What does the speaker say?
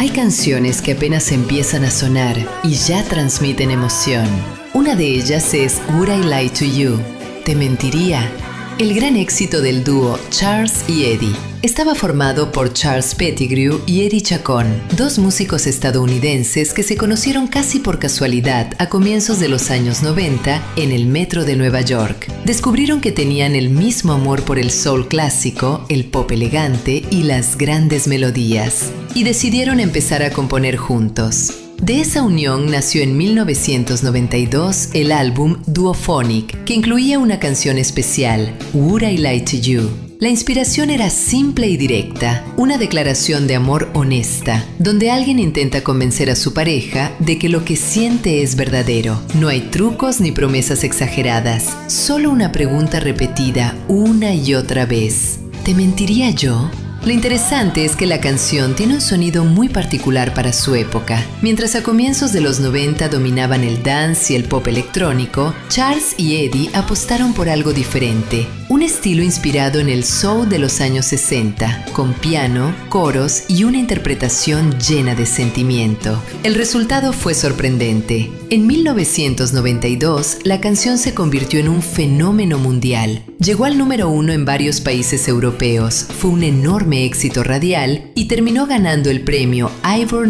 Hay canciones que apenas empiezan a sonar y ya transmiten emoción. Una de ellas es Would I Lie to You? Te mentiría. El gran éxito del dúo Charles y Eddie. Estaba formado por Charles Pettigrew y Eddie Chacón, dos músicos estadounidenses que se conocieron casi por casualidad a comienzos de los años 90 en el metro de Nueva York. Descubrieron que tenían el mismo amor por el soul clásico, el pop elegante y las grandes melodías, y decidieron empezar a componer juntos. De esa unión nació en 1992 el álbum Duophonic, que incluía una canción especial, Would I Lie to You? La inspiración era simple y directa, una declaración de amor honesta, donde alguien intenta convencer a su pareja de que lo que siente es verdadero. No hay trucos ni promesas exageradas, solo una pregunta repetida una y otra vez. ¿Te mentiría yo? Lo interesante es que la canción tiene un sonido muy particular para su época. Mientras a comienzos de los 90 dominaban el dance y el pop electrónico, Charles y Eddie apostaron por algo diferente, un estilo inspirado en el soul de los años 60, con piano, coros y una interpretación llena de sentimiento. El resultado fue sorprendente. En 1992, la canción se convirtió en un fenómeno mundial. Llegó al número 1 en varios países europeos, fue un enorme éxito radial y terminó ganando el premio Ivor